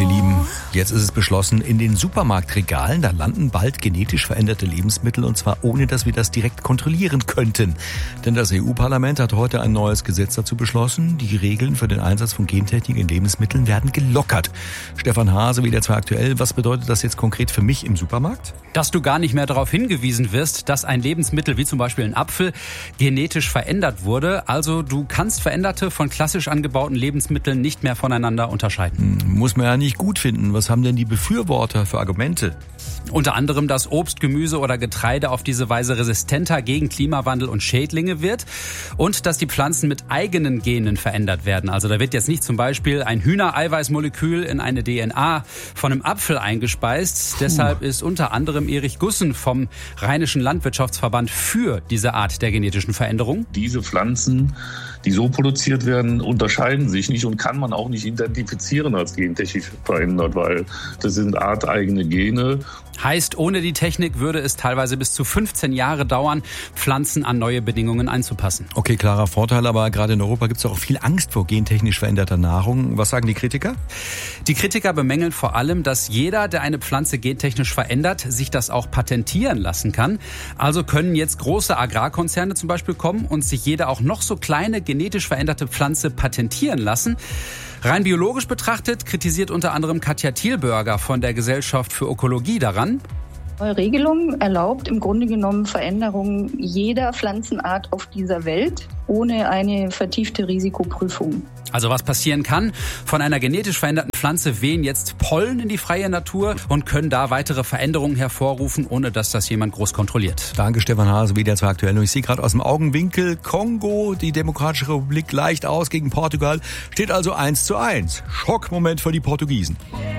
ihr Lieben, jetzt ist es beschlossen, in den Supermarktregalen, da landen bald genetisch veränderte Lebensmittel und zwar ohne, dass wir das direkt kontrollieren könnten. Denn das EU-Parlament hat heute ein neues Gesetz dazu beschlossen. Die Regeln für den Einsatz von Gentechnik in Lebensmitteln werden gelockert. Stefan Hase, WDR 2 aktuell, was bedeutet das jetzt konkret für mich im Supermarkt? Dass du gar nicht mehr darauf hingewiesen wirst, dass ein Lebensmittel wie zum Beispiel ein Apfel genetisch verändert wurde. Also du kannst veränderte von klassisch angebauten Lebensmitteln nicht mehr voneinander unterscheiden. Muss man ja nicht gut finden. Was haben denn die Befürworter für Argumente? Unter anderem, dass Obst, Gemüse oder Getreide auf diese Weise resistenter gegen Klimawandel und Schädlinge wird und dass die Pflanzen mit eigenen Genen verändert werden. Also da wird jetzt nicht zum Beispiel ein Hühnereiweißmolekül in eine DNA von einem Apfel eingespeist. Deshalb ist unter anderem Erich Gussen vom Rheinischen Landwirtschaftsverband für diese Art der genetischen Veränderung. Diese Pflanzen, die so produziert werden, unterscheiden sich nicht und kann man auch nicht identifizieren als gentechnisch verändert, weil das sind arteigene Gene. Heißt, ohne die Technik würde es teilweise bis zu 15 Jahre dauern, Pflanzen an neue Bedingungen anzupassen. Okay, klarer Vorteil, aber gerade in Europa gibt es auch viel Angst vor gentechnisch veränderter Nahrung. Was sagen die Kritiker? Die Kritiker bemängeln vor allem, dass jeder, der eine Pflanze gentechnisch verändert, sich das auch patentieren lassen kann. Also können jetzt große Agrarkonzerne zum Beispiel kommen und sich jede auch noch so kleine genetisch veränderte Pflanze patentieren lassen. Rein biologisch betrachtet kritisiert unter anderem Katja Thielberger von der Gesellschaft für Ökologie daran. Neue Regelung erlaubt im Grunde genommen Veränderungen jeder Pflanzenart auf dieser Welt ohne eine vertiefte Risikoprüfung. Also was passieren kann, von einer genetisch veränderten Pflanze wehen jetzt Pollen in die freie Natur und können da weitere Veränderungen hervorrufen, ohne dass das jemand groß kontrolliert. Danke Stefan Hase, WDR 2 aktuell. Und ich sehe gerade aus dem Augenwinkel, Kongo, die Demokratische Republik leicht aus gegen Portugal, steht also 1:1. Schockmoment für die Portugiesen.